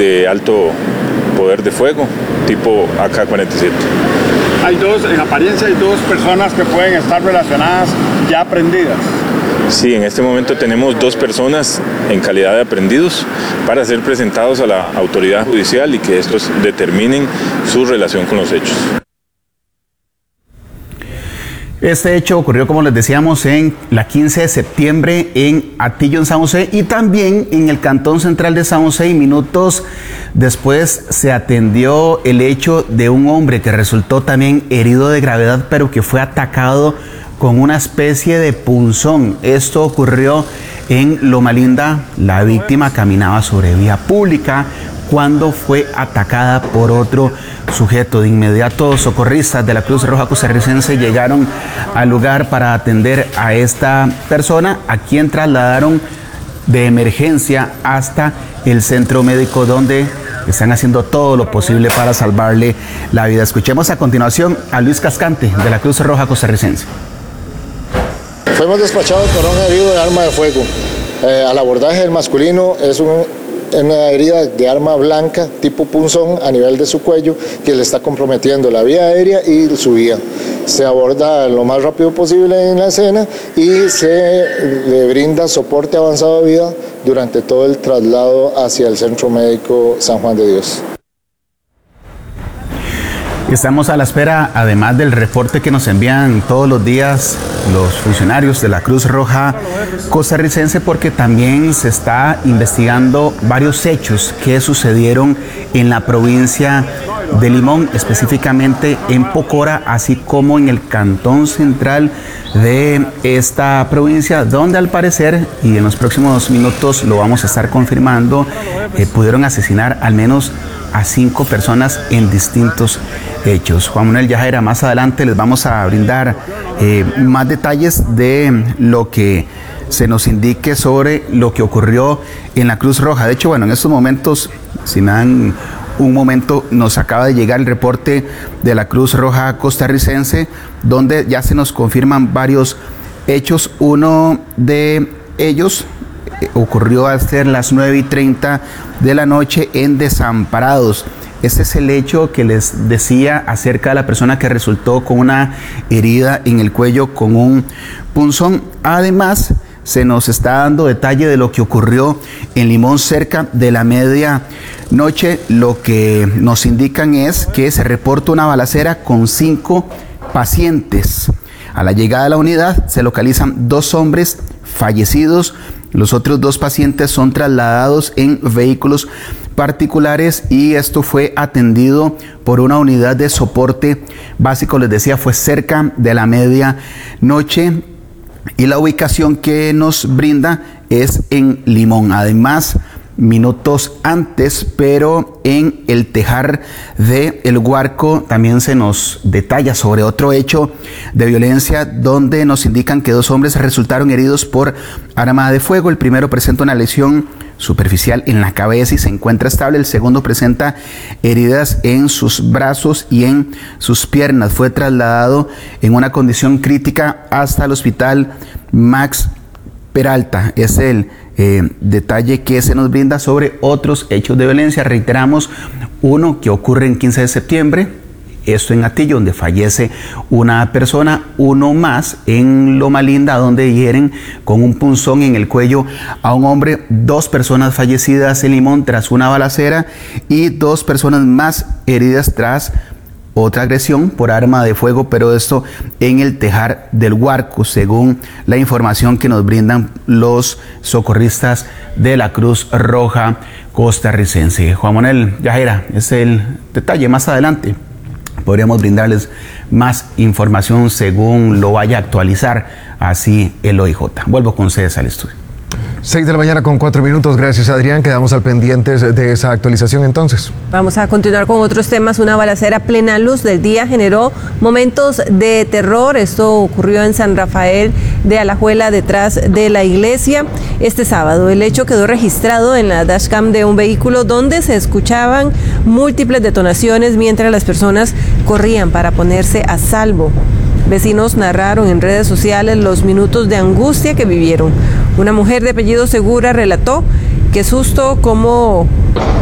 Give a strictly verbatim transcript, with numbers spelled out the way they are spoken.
de alto poder de fuego, tipo A K cuarenta y siete. Hay dos, en apariencia hay dos personas que pueden estar relacionadas ya aprehendidas. Sí, en este momento tenemos dos personas en calidad de aprehendidos para ser presentados a la autoridad judicial y que estos determinen su relación con los hechos. Este hecho ocurrió, como les decíamos, en la quince de septiembre en Atillo, en San José, y también en el Cantón Central de San José, y minutos después se atendió el hecho de un hombre que resultó también herido de gravedad, pero que fue atacado con una especie de punzón. Esto ocurrió en Loma Linda. La víctima caminaba sobre vía pública cuando fue atacada por otro sujeto. De inmediato, socorristas de la Cruz Roja Costarricense llegaron al lugar para atender a esta persona, a quien trasladaron de emergencia hasta el centro médico, donde están haciendo todo lo posible para salvarle la vida. Escuchemos a continuación a Luis Cascante de la Cruz Roja Costarricense. Fuimos despachados por un herido de arma de fuego. Eh, al abordaje del masculino es un una herida de arma blanca tipo punzón a nivel de su cuello que le está comprometiendo la vía aérea y su vía. Se aborda lo más rápido posible en la escena y se le brinda soporte avanzado de vida durante todo el traslado hacia el Centro Médico San Juan de Dios. Estamos a la espera, además del reporte que nos envían todos los días los funcionarios de la Cruz Roja Costarricense, porque también se está investigando varios hechos que sucedieron en la provincia de Limón, específicamente en Pocora, así como en el Cantón Central de esta provincia, donde al parecer, y en los próximos minutos lo vamos a estar confirmando, eh, pudieron asesinar al menos a cinco personas en distintos hechos. Juan Manuel Yajaira, más adelante les vamos a brindar eh, más detalles de lo que se nos indique sobre lo que ocurrió en la Cruz Roja. De hecho, bueno, en estos momentos, si me dan un momento, nos acaba de llegar el reporte de la Cruz Roja Costarricense, donde ya se nos confirman varios hechos. Uno de ellos ocurrió a ser las nueve y treinta de la noche en Desamparados. Ese es el hecho que les decía acerca de la persona que resultó con una herida en el cuello con un punzón. Además, se nos está dando detalle de lo que ocurrió en Limón cerca de la medianoche. Lo que nos indican es que se reporta una balacera con cinco pacientes. A la llegada de la unidad se localizan dos hombres fallecidos. Los otros dos pacientes son trasladados en vehículos particulares y esto fue atendido por una unidad de soporte básico. Les decía, fue cerca de la medianoche y la ubicación que nos brinda es en Limón. Además, minutos antes, pero en el Tejar de El Guarco, también se nos detalla sobre otro hecho de violencia, donde nos indican que dos hombres resultaron heridos por arma de fuego. El primero presenta una lesión superficial en la cabeza y se encuentra estable. El segundo presenta heridas en sus brazos y en sus piernas. Fue trasladado en una condición crítica hasta el hospital Max Peralta. Es el eh, detalle que se nos brinda sobre otros hechos de violencia. Reiteramos, uno que ocurre en quince de septiembre, esto en Atillo, donde fallece una persona. Uno más en Loma Linda, donde hieren con un punzón en el cuello a un hombre. Dos personas fallecidas en Limón tras una balacera y dos personas más heridas tras otra agresión por arma de fuego, pero esto en el Tejar del Guarco, según la información que nos brindan los socorristas de la Cruz Roja Costarricense. Juan Manuel Yajaira, es el detalle. Más adelante podríamos brindarles más información según lo vaya a actualizar así el O I J. Vuelvo con ustedes al estudio. seis de la mañana con cuatro minutos. Gracias, Adrián. Quedamos al pendientes de esa actualización entonces. Vamos a continuar con otros temas. Una balacera a plena luz del día generó momentos de terror. Esto ocurrió en San Rafael de Alajuela, detrás de la iglesia, este sábado. El hecho quedó registrado en la dashcam de un vehículo donde se escuchaban múltiples detonaciones mientras las personas corrían para ponerse a salvo. Vecinos narraron en redes sociales los minutos de angustia que vivieron. Una mujer de apellido Segura relató: qué susto, como